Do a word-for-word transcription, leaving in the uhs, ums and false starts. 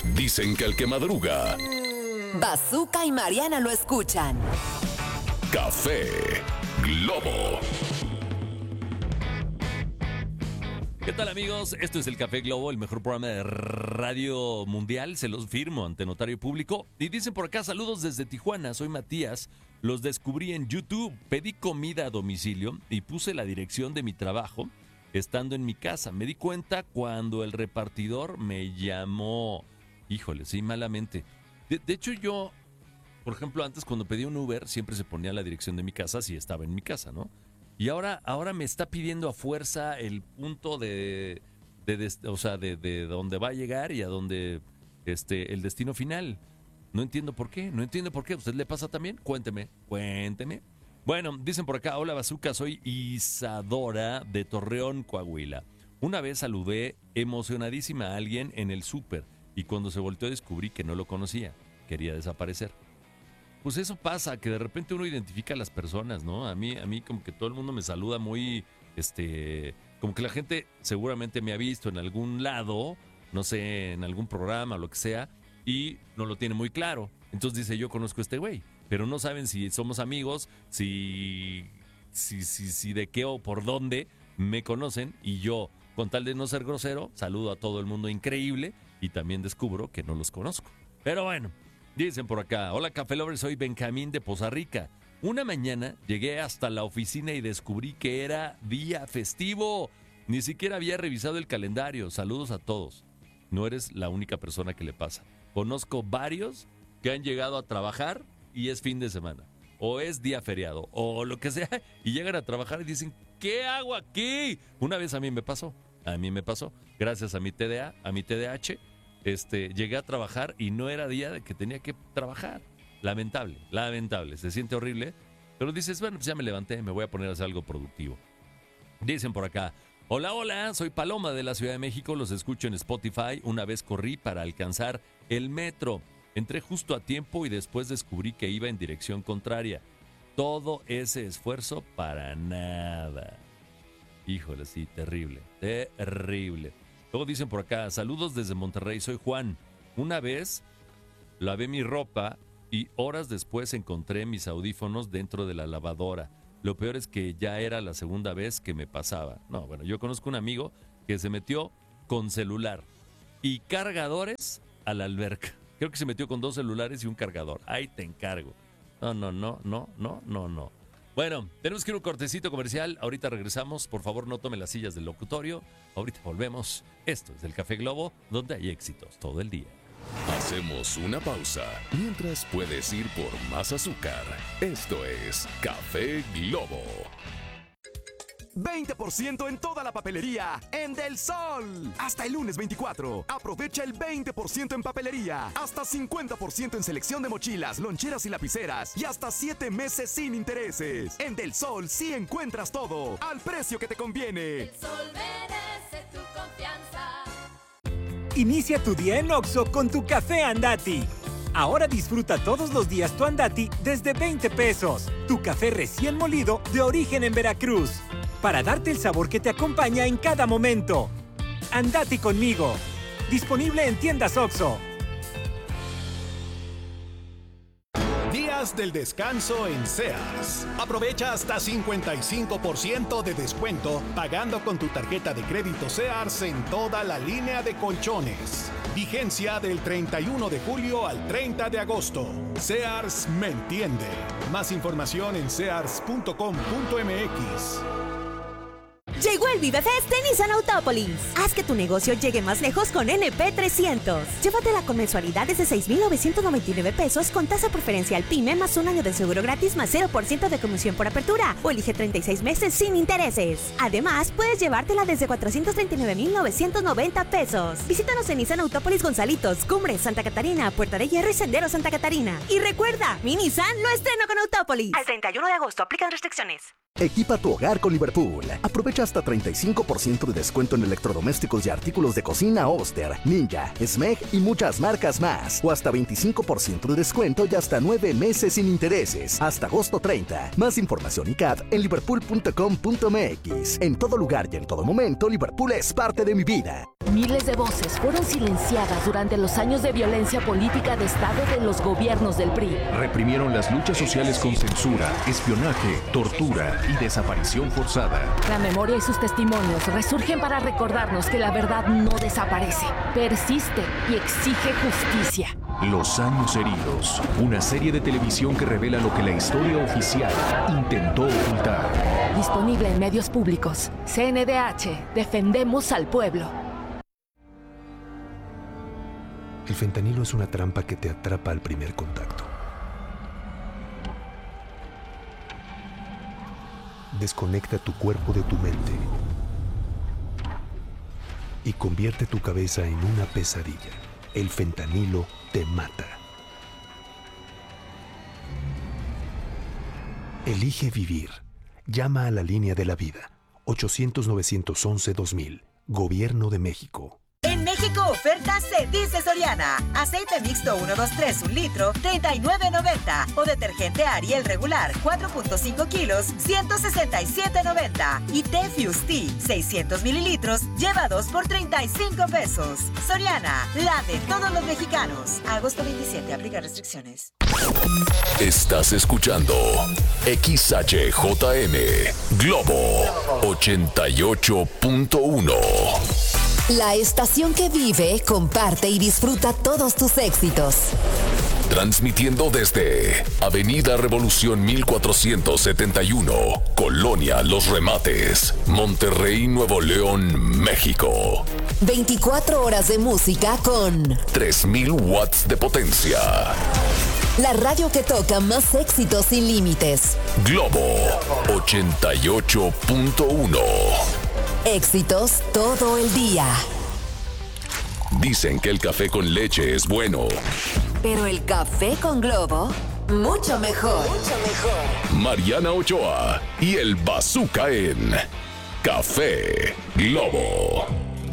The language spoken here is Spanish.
Dicen que el que madruga... Bazooka y Mariana lo escuchan. Café Globo. ¿Qué tal, amigos? Esto es el Café Globo, el mejor programa de radio mundial. Se los firmo ante notario público. Y dicen por acá, saludos desde Tijuana. Soy Matías. Los descubrí en YouTube. Pedí comida a domicilio y puse la dirección de mi trabajo estando en mi casa. Me di cuenta cuando el repartidor me llamó. Híjole, sí, malamente. De, de hecho, yo, por ejemplo, antes cuando pedía un Uber, siempre se ponía la dirección de mi casa si estaba en mi casa, ¿no? Y ahora, ahora me está pidiendo a fuerza el punto de, de, de o sea, de, de dónde va a llegar y a dónde, este, el destino final. No entiendo por qué, no entiendo por qué. ¿A usted le pasa también? Cuénteme, cuénteme. Bueno, dicen por acá, hola Bazooka, soy Isadora de Torreón, Coahuila. Una vez saludé emocionadísima a alguien en el súper y cuando se volteó descubrí que no lo conocía, quería desaparecer. Pues eso pasa, que de repente uno identifica a las personas, ¿no? A mí, a mí como que todo el mundo me saluda muy, este, como que la gente seguramente me ha visto en algún lado, no sé, en algún programa o lo que sea, y no lo tiene muy claro. Entonces dice, yo conozco a este güey, pero no saben si somos amigos, si, si, si, si de qué o por dónde me conocen, y yo, con tal de no ser grosero, saludo a todo el mundo increíble y también descubro que no los conozco. Pero bueno. Dicen por acá, hola Café Lovers, soy Benjamín de Poza Rica. Una mañana llegué hasta la oficina y descubrí que era día festivo. Ni siquiera había revisado el calendario. Saludos a todos. No eres la única persona que le pasa. Conozco varios que han llegado a trabajar y es fin de semana. O es día feriado, o lo que sea. Y llegan a trabajar y dicen, ¿qué hago aquí? Una vez a mí me pasó. A mí me pasó. Gracias a mi T D A, a mi T D A H. Este, llegué a trabajar y no era día de que tenía que trabajar. Lamentable, lamentable, se siente horrible, pero dices, bueno, pues ya me levanté, me voy a poner a hacer algo productivo. Dicen por acá, hola, hola, soy Paloma de la Ciudad de México, los escucho en Spotify. Una vez corrí para alcanzar el metro, entré justo a tiempo y después descubrí que iba en dirección contraria. Todo ese esfuerzo para nada. Híjole, sí, terrible, terrible. Luego dicen por acá, saludos desde Monterrey, soy Juan. Una vez lavé mi ropa y horas después encontré mis audífonos dentro de la lavadora. Lo peor es que ya era la segunda vez que me pasaba. No, bueno, yo conozco un amigo que se metió con celular y cargadores a la alberca. Creo que se metió con dos celulares y un cargador. Ahí te encargo. No, no, no, no, no, no, no. Bueno, tenemos que ir a un cortecito comercial. Ahorita regresamos. Por favor, no tome las sillas del locutorio. Ahorita volvemos. Esto es el Café Globo, donde hay éxitos todo el día. Hacemos una pausa. Mientras puedes ir por más azúcar. Esto es Café Globo. veinte por ciento en toda la papelería en Del Sol. Hasta el lunes veinticuatro. Aprovecha el veinte por ciento en papelería. Hasta cincuenta por ciento en selección de mochilas, loncheras y lapiceras. Y hasta siete meses sin intereses. En Del Sol sí encuentras todo al precio que te conviene. Del Sol merece tu confianza. Inicia tu día en Oxxo con tu café Andati. Ahora disfruta todos los días tu Andati desde veinte pesos. Tu café recién molido de origen en Veracruz. Para darte el sabor que te acompaña en cada momento. Andati conmigo. Disponible en tiendas Oxxo. Días del descanso en Sears. Aprovecha hasta cincuenta y cinco por ciento de descuento pagando con tu tarjeta de crédito Sears en toda la línea de colchones. Vigencia del treinta y uno de julio al treinta de agosto. Sears me entiende. Más información en sears punto com punto m x. Llegó el ViveFest de Nissan Autópolis. Haz que tu negocio llegue más lejos con N P trescientos. Llévatela con mensualidades de seis mil novecientos noventa y nueve pesos con tasa preferencial PYME más un año de seguro gratis más cero por ciento de comisión por apertura o elige treinta y seis meses sin intereses. Además, puedes llevártela desde cuatrocientos treinta y nueve mil novecientos noventa pesos. Visítanos en Nissan Autópolis Gonzalitos, Cumbres, Santa Catarina, Puerta de Hierro y Sendero Santa Catarina. Y recuerda, mi Nissan lo estreno con Autópolis. Al treinta y uno de agosto aplican restricciones. Equipa tu hogar con Liverpool. Aprovecha hasta treinta y cinco por ciento de descuento en electrodomésticos y artículos de cocina Oster, Ninja, Smeg y muchas marcas más. O hasta veinticinco por ciento de descuento y hasta nueve meses sin intereses. Hasta agosto treinta. Más información y C A D en liverpool punto com punto m x. En todo lugar y en todo momento, Liverpool es parte de mi vida. Miles de voces fueron silenciadas durante los años de violencia política de Estado de los gobiernos del P R I. Reprimieron las luchas sociales con censura, espionaje, tortura y desaparición forzada. La memoria y sus testimonios resurgen para recordarnos que la verdad no desaparece, persiste y exige justicia. Los años heridos, una serie de televisión que revela lo que la historia oficial intentó ocultar. Disponible en medios públicos. C N D H, defendemos al pueblo. El fentanilo es una trampa que te atrapa al primer contacto. Desconecta tu cuerpo de tu mente y convierte tu cabeza en una pesadilla. El fentanilo te mata. Elige vivir. Llama a la línea de la vida. ochocientos, novecientos once, dos mil. Gobierno de México. En México, oferta se dice Soriana. Aceite mixto uno dos tres, un litro, treinta y nueve noventa. O detergente Ariel regular, cuatro punto cinco kilos, ciento sesenta y siete noventa. Y té Fusti, seiscientos mililitros, lleva dos por treinta y cinco pesos. Soriana, la de todos los mexicanos. Agosto veintisiete, aplica restricciones. Estás escuchando X H J M Globo ochenta y ocho punto uno. La estación que vive, comparte y disfruta todos tus éxitos. Transmitiendo desde Avenida Revolución mil cuatrocientos setenta y uno, Colonia Los Remates, Monterrey, Nuevo León, México. veinticuatro horas de música con tres mil watts de potencia. La radio que toca más éxitos sin límites. Globo ochenta y ocho punto uno. Éxitos todo el día. Dicen que el café con leche es bueno. Pero el café con Globo, mucho mejor. Mucho mejor. Mariana Ochoa y el Bazooka en Café Globo.